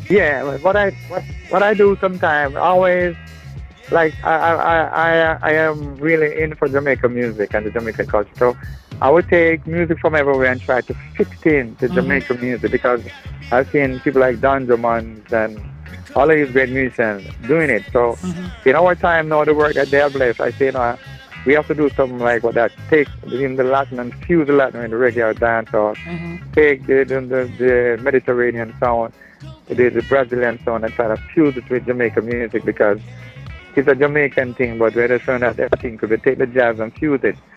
Yeah, what I do sometimes always like I am really in for Jamaican music and the Jamaican culture. So I would take music from everywhere and try to fit in the Mm-hmm. Jamaican music because I've seen people like Don Drummond and all of these great musicians doing it. So Mm-hmm. in our time now, the work that they have left, I say, we have to do something like what that take in the Latin and fuse the Latin with the reggae or dance or Mm-hmm. take the Mediterranean sound, the Brazilian sound and try to fuse it with Jamaican music because it's a Jamaican thing, but we're just showing that everything could be take the jazz and fuse it.